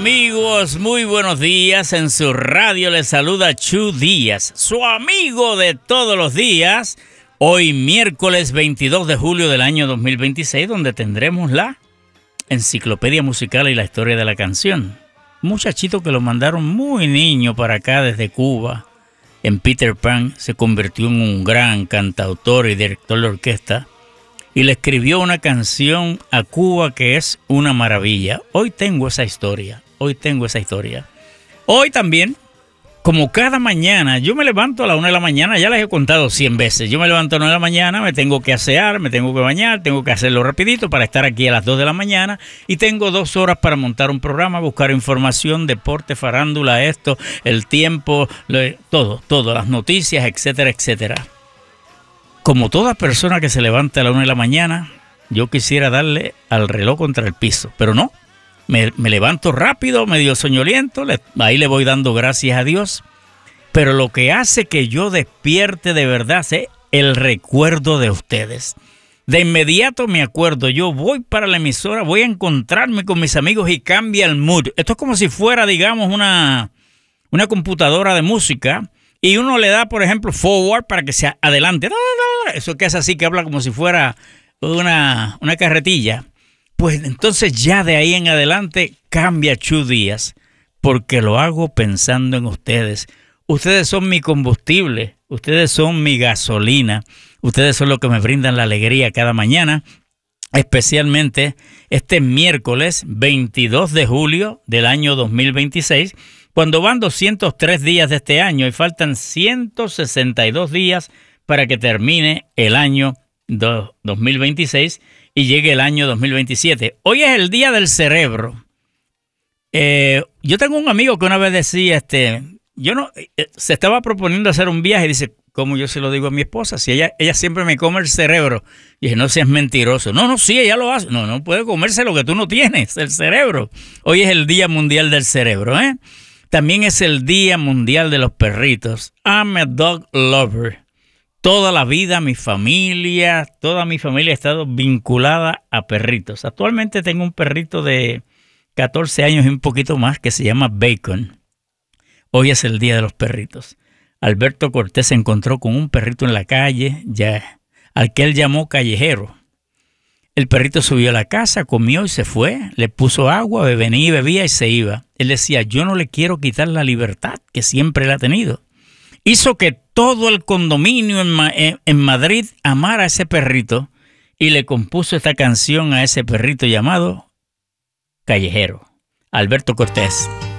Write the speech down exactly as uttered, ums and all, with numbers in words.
amigos, muy buenos días. En su radio les saluda Chu Díaz, su amigo de todos los días. Hoy miércoles veintidós de julio del año dos mil veintiséis, donde tendremos la enciclopedia musical y la historia de la canción. Un muchachito que lo mandaron muy niño para acá desde Cuba, en Peter Pan, se convirtió en un gran cantautor y director de orquesta y le escribió una canción a Cuba que es una maravilla. Hoy tengo esa historia, hoy tengo esa historia. Hoy también, como cada mañana, yo me levanto a la una de la mañana, ya les he contado cien veces. Yo me levanto a la una de la mañana, me tengo que asear, me tengo que bañar, tengo que hacerlo rapidito para estar aquí a las dos de la mañana y tengo dos horas para montar un programa, buscar información, deporte, farándula, esto, el tiempo, todo, todo, las noticias, etcétera, etcétera. Como toda persona que se levanta a la una de la mañana, yo quisiera darle al reloj contra el piso, pero no. Me, me levanto rápido, medio soñoliento, le, ahí le voy dando gracias a Dios. Pero lo que hace que yo despierte de verdad es el recuerdo de ustedes. De inmediato me acuerdo, yo voy para la emisora, voy a encontrarme con mis amigos y cambia el mood. Esto es como si fuera, digamos, una, una computadora de música y uno le da, por ejemplo, forward para que se adelante. Eso que es así, que habla como si fuera una, una carretilla. Pues entonces ya de ahí en adelante cambia Chu Díaz, porque lo hago pensando en ustedes. Ustedes son mi combustible, ustedes son mi gasolina, ustedes son los que me brindan la alegría cada mañana, especialmente este miércoles veintidós de julio del año dos mil veintiséis, cuando van doscientos tres días de este año y faltan ciento sesenta y dos días para que termine el año dos mil veintiséis y llegue el año dos mil veintisiete. Hoy es el día del cerebro. Eh, yo tengo un amigo que una vez decía, este, yo no, eh, se estaba proponiendo hacer un viaje y dice, ¿cómo yo se lo digo a mi esposa? Si ella, ella siempre me come el cerebro. Y dije, no seas mentiroso. No, no, sí, ella lo hace. No, no puede comerse lo que tú no tienes, el cerebro. Hoy es el Día Mundial del Cerebro, ¿eh? También es el Día Mundial de los Perritos. I'm a dog lover. Toda la vida mi familia, toda mi familia ha estado vinculada a perritos. Actualmente tengo un perrito de catorce años y un poquito más que se llama Bacon. Hoy es el Día de los Perritos. Alberto Cortés se encontró con un perrito en la calle, ya, al que él llamó Callejero. El perrito subió a la casa, comió y se fue. Le puso agua, venía y bebía y se iba. Él decía, yo no le quiero quitar la libertad que siempre le ha tenido. Hizo que todo el condominio en, Ma- en Madrid amara a ese perrito y le compuso esta canción a ese perrito llamado Callejero. Alberto Cortés.